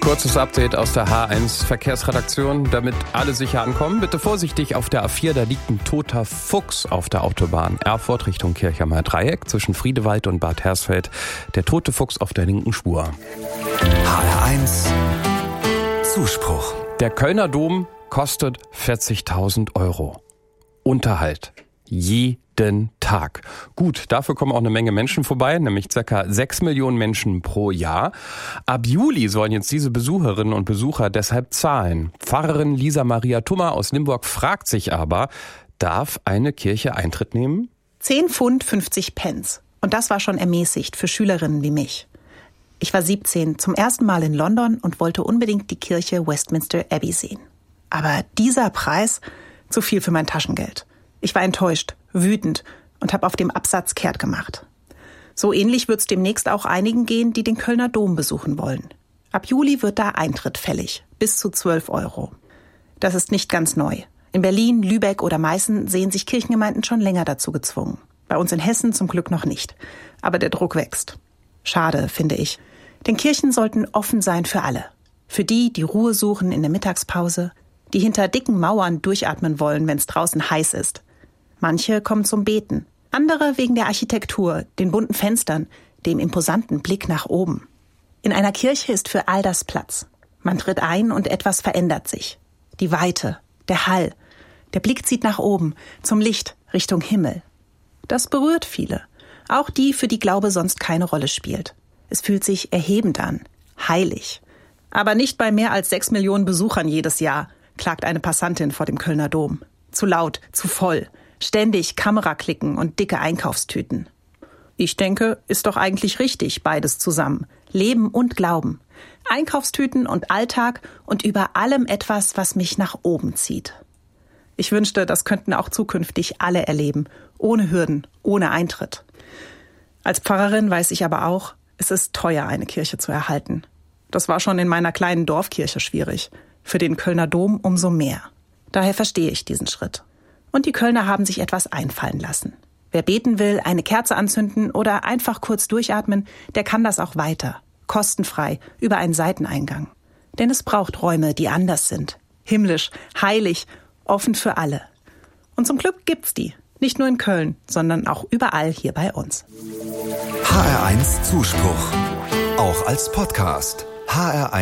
Kurzes Update aus der H1 Verkehrsredaktion, damit alle sicher ankommen. Bitte vorsichtig auf der A4, da liegt ein toter Fuchs auf der Autobahn. Erfurt Richtung Kirchheimer Dreieck zwischen Friedewald und Bad Hersfeld. Der tote Fuchs auf der linken Spur. HR1 Zuspruch. Der Kölner Dom kostet 40.000 Euro. Unterhalt. Jeden Tag. Gut, dafür kommen auch eine Menge Menschen vorbei, nämlich ca. 6 Millionen Menschen pro Jahr. Ab Juli sollen jetzt diese Besucherinnen und Besucher deshalb zahlen. Pfarrerin Lisa Maria Thummer aus Limburg fragt sich aber, darf eine Kirche Eintritt nehmen? 10 Pfund 50 Pence. Und das war schon ermäßigt für Schülerinnen wie mich. Ich war 17, zum ersten Mal in London und wollte unbedingt die Kirche Westminster Abbey sehen. Aber dieser Preis, zu viel für mein Taschengeld. Ich war enttäuscht, wütend und habe auf dem Absatz kehrt gemacht. So ähnlich wird es demnächst auch einigen gehen, die den Kölner Dom besuchen wollen. Ab Juli wird da Eintritt fällig, bis zu 12 Euro. Das ist nicht ganz neu. In Berlin, Lübeck oder Meißen sehen sich Kirchengemeinden schon länger dazu gezwungen. Bei uns in Hessen zum Glück noch nicht. Aber der Druck wächst. Schade, finde ich. Denn Kirchen sollten offen sein für alle. Für die, die Ruhe suchen in der Mittagspause, die hinter dicken Mauern durchatmen wollen, wenn es draußen heiß ist. Manche kommen zum Beten, andere wegen der Architektur, den bunten Fenstern, dem imposanten Blick nach oben. In einer Kirche ist für all das Platz. Man tritt ein und etwas verändert sich. Die Weite, der Hall, der Blick zieht nach oben, zum Licht, Richtung Himmel. Das berührt viele, auch die, für die Glaube sonst keine Rolle spielt. Es fühlt sich erhebend an, heilig. Aber nicht bei mehr als 6 Millionen Besuchern jedes Jahr, klagt eine Passantin vor dem Kölner Dom. Zu laut, zu voll. Ständig Kameraklicken und dicke Einkaufstüten. Ich denke, ist doch eigentlich richtig, beides zusammen. Leben und Glauben. Einkaufstüten und Alltag und über allem etwas, was mich nach oben zieht. Ich wünschte, das könnten auch zukünftig alle erleben. Ohne Hürden, ohne Eintritt. Als Pfarrerin weiß ich aber auch, es ist teuer, eine Kirche zu erhalten. Das war schon in meiner kleinen Dorfkirche schwierig. Für den Kölner Dom umso mehr. Daher verstehe ich diesen Schritt. Und die Kölner haben sich etwas einfallen lassen. Wer beten will, eine Kerze anzünden oder einfach kurz durchatmen, der kann das auch weiter. Kostenfrei, über einen Seiteneingang. Denn es braucht Räume, die anders sind. Himmlisch, heilig, offen für alle. Und zum Glück gibt's die. Nicht nur in Köln, sondern auch überall hier bei uns. HR1 Zuspruch. Auch als Podcast. HR1